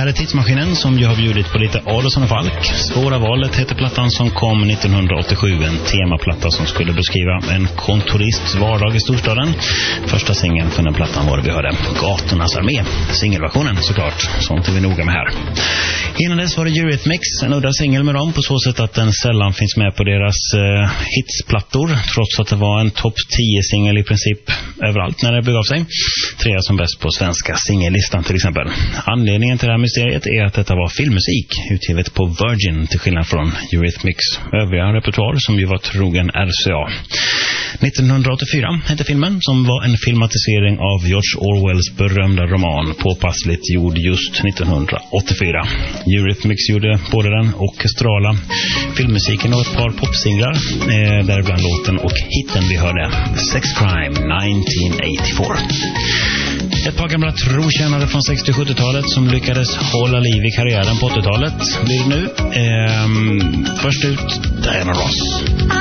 här är Tidsmaskinen som ju har bjudit på lite Adolfsson och Falk. Svåra valet heter plattan som kom 1987, en temaplatta som skulle beskriva en kontorists vardag i storstaden. Första singeln från den plattan var det vi hörde, Gatornas armé. Singelversionen såklart, sånt är vi noga med här. Innan dess var det Eurythmics, en udda singel med dem på så sätt att den sällan finns med på deras hitsplattor, trots att det var en topp 10-singel i princip överallt när det begav sig. 3 som bäst på svenska singellistan till exempel. Anledningen till det här mysteriet är att detta var filmmusik utgivet på Virgin till skillnad från Eurythmics övriga repertoar som ju var trogen RCA. 1984 hette filmen, som var en filmatisering av George Orwells berömda roman, påpassligt gjord just 1984. Eurythmics gjorde både den orkestrala filmmusiken och ett par popsinglar, däribland låten och hitten vi hörde, Sex Crime 1984. Ett par gamla trotjänare från 60-70-talet som lyckades hålla liv i karriären på 80-talet blir det nu. Först ut, Diana Ross.